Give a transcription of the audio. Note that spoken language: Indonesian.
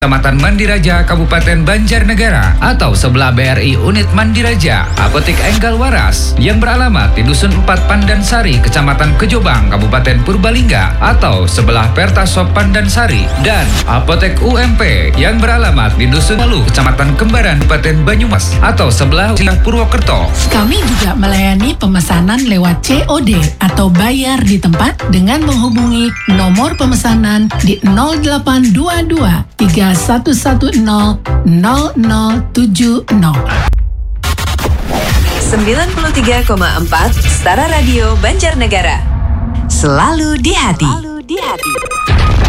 Kecamatan Mandiraja, Kabupaten Banjarnegara, atau sebelah BRI Unit Mandiraja, Apotek Enggal Waras yang beralamat di Dusun 4 Pandansari, Kecamatan Kejobang, Kabupaten Purbalingga, atau sebelah Pertasop Pandansari, dan Apotek UMP yang beralamat di Dusun Malu, Kecamatan Kembaran, Kabupaten Banyumas, atau sebelah Purwokerto. Kami juga melayani pemesanan lewat COD atau bayar di tempat dengan menghubungi nomor pemesanan di 0822 3110 0070. 93,4 Stara Radio Banjarnegara. Selalu di hati.